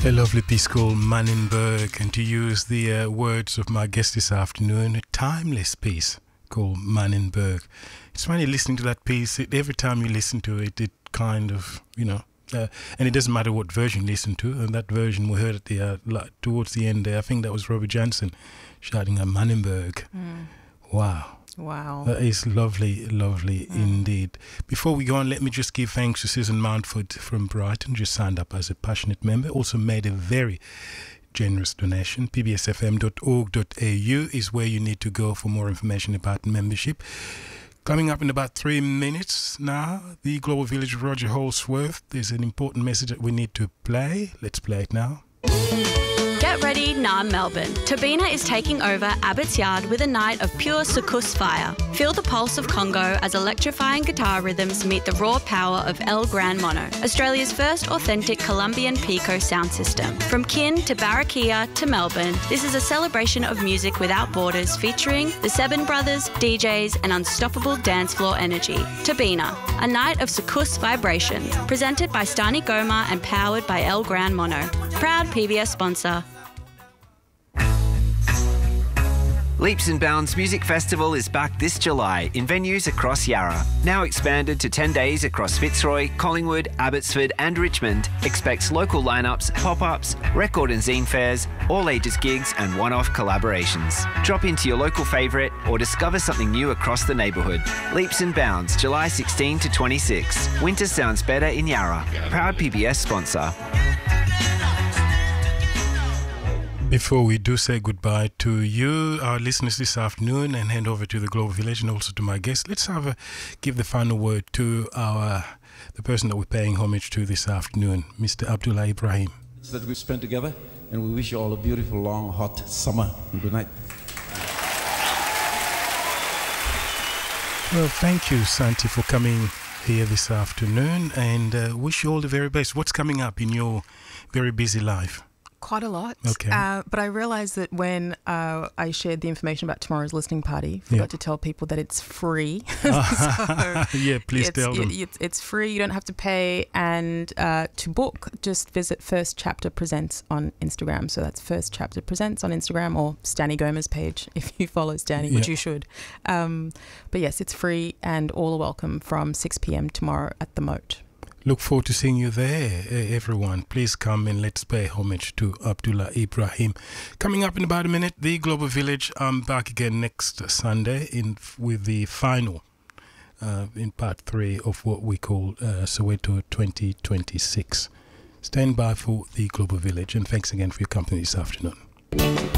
A lovely piece called Manenberg, and to use the words of my guest this afternoon, a timeless piece called Manenberg. It's funny listening to that piece. Every time you listen to it, it kind of, and it doesn't matter what version you listen to. And that version we heard at the towards the end there, I think that was Robert Johnson shouting at Manenberg. Wow. Wow. That is lovely, lovely indeed. Before we go on, let me just give thanks to Susan Mountford from Brighton, just signed up as a passionate member, also made a very generous donation. pbsfm.org.au is where you need to go for more information about membership. Coming up in about 3 minutes now, the Global Village of Roger Holsworth. There's an important message that we need to play. Let's play it now. Get ready, Naarm Melbourne. Tabina is taking over Abbott's Yard with a night of pure soukous fire. Feel the pulse of Congo as electrifying guitar rhythms meet the raw power of El Gran Mono, Australia's first authentic Colombian Pico sound system. From Kin to Barranquilla to Melbourne, this is a celebration of music without borders featuring the Seven Brothers, DJs and unstoppable dance floor energy. Tabina, a night of soukous vibrations, presented by Stani Goma and powered by El Gran Mono. Proud PBS sponsor. Leaps and Bounds Music Festival is back this July in venues across Yarra. Now expanded to 10 days across Fitzroy, Collingwood, Abbotsford and Richmond, expects local lineups, pop-ups, record and zine fairs, all ages gigs and one-off collaborations. Drop into your local favourite or discover something new across the neighbourhood. Leaps and Bounds, July 16 to 26. Winter sounds better in Yarra. Proud PBS sponsor. Before we do say goodbye to you, our listeners this afternoon, and hand over to the Global Village and also to my guest, let's give the final word to the person that we're paying homage to this afternoon, Mr. Abdullah Ibrahim. That we've spent together, and we wish you all a beautiful, long, hot summer. And good night. Well, thank you, Santi, for coming here this afternoon, and wish you all the very best. What's coming up in your very busy life? Quite a lot. Okay. But I realised that when I shared the information about tomorrow's listening party, forgot to tell people that it's free. Yeah, please tell them. It's free. You don't have to pay. And to book, just visit First Chapter Presents on Instagram. So that's First Chapter Presents on Instagram, or Stani Goma's page if you follow Stani, which you should. But yes, it's free and all are welcome from 6 p.m. tomorrow at the Moat. Look forward to seeing you there, everyone. Please come and let's pay homage to Abdullah Ibrahim. Coming up in about a minute, the Global Village. I'm back again next Sunday with the final, in part 3 of what we call Soweto 2026. Stand by for the Global Village, and thanks again for your company this afternoon.